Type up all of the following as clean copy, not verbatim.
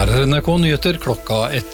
Her NRK Nyheter klokka 1.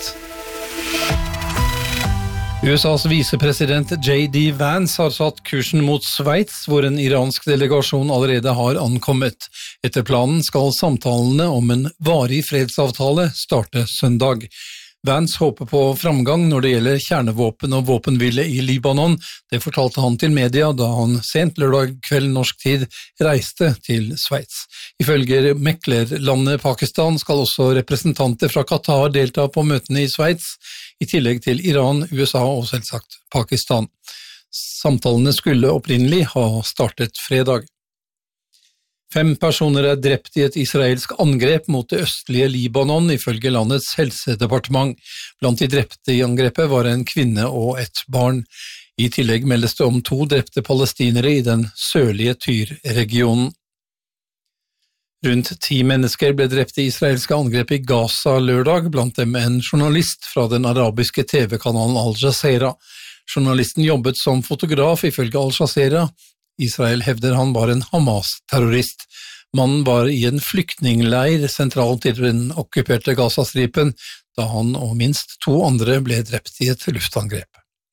USAs visepresident J.D. Vance har satt kursen mot Sveits, hvor en iransk delegasjon allerede har ankommet. Etter planen skal samtalene om en varig fredsavtale starte søndag. Vance håper på framgang når det gjelder kjernevåpen og våpenhvile i Libanon. Det fortalte han til media da han sent lørdag kveld norsk tid reiste til Sveits. Ifølge meklerlandet Pakistan skal også representanter fra Qatar delta på møtene i Sveits, i tillegg til Iran, USA og selvsagt Pakistan. Samtalene skulle opprinnelig ha startet fredag. 5 personer er drept i et israelsk angrep mot det østlige Libanon, ifølge landets helsedepartement. Blant de drepte i angrepet var en kvinne og et barn. I tillegg meldes det om 2 drepte palestinere i den sørlige Tyr-regionen. Rundt 10 mennesker ble drept i israelske angrep i Gaza lørdag, blant dem en journalist fra den arabiske TV-kanalen Al Jazeera. Journalisten jobbet som fotograf ifølge Al Jazeera. Israel hevder han var en Hamas-terrorist. Mannen var i en flyktningleir sentralt til den okkuperte Gazastripen, da han og minst 2 andre ble drept i et luftangrep.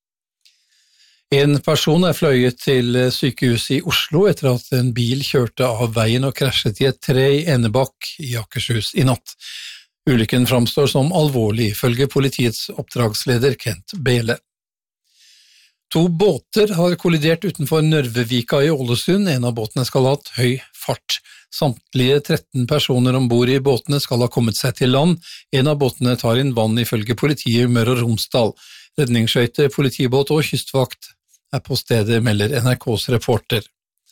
En person er fløyet til sykehuset i Oslo etter at en bil kjørte av veien og krasjet i et tre i Enebakk i Akershus i natt. Ulykken framstår som alvorlig, ifølge politiets oppdragsleder Kent Bele. 2 båter har kollidert utenfor Nørvevika i Ålesund. En av båtene skal ha hatt høy fart. Samtlige 13 personer ombord i båtene skal ha kommet seg til land. En av båtene tar inn vann ifølge politiet i Møre og Romsdal. Redningsskøyter, politibåt og kystvakt er på stedet, melder NRKs reporter.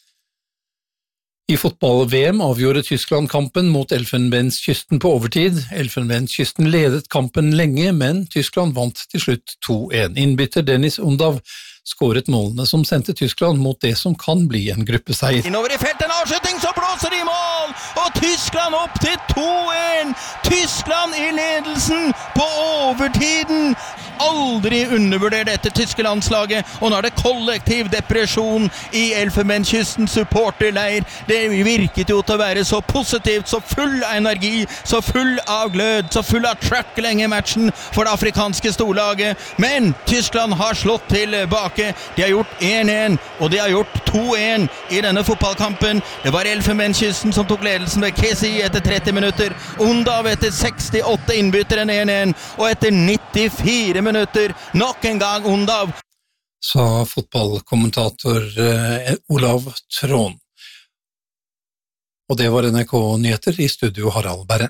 I fotball-VM avgjorde Tyskland kampen mot Elfenbenskysten på overtid. Elfenbenskysten ledet kampen lenge, men Tyskland vant til slutt 2-1. Innbytter Dennis Undav skåret målene som sendte Tyskland mot det som kan bli en gruppeseier. Innover i feltet, en avskjutning, så blåser de i mål! Og Tyskland opp til 2-1! Tyskland i ledelsen på overtiden! Aldri undervurder dette tyske landslaget, og nå er det kollektiv depresjon i Elfenbenskysten supporterleir. Det virket jo til å være så positivt, så full av energi, så full av glød, så full av trøkk lenge i matchen for det afrikanske storlaget. Men Tyskland har slått tilbake. De har gjort 1-1, og de har gjort 2-1 i denne fotballkampen. Det var Elfenbenskysten som tok ledelsen ved Kesi etter 30 minutter, Undav etter 68 innbytteren 1-1, og etter 94 minutter nok en gang Undav. Sa fotballkommentator Olav Trån. Og det var NRK Nyheter, i studio Harald Berre.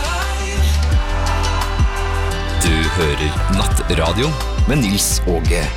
Du hører Nattradio med Nils Åge.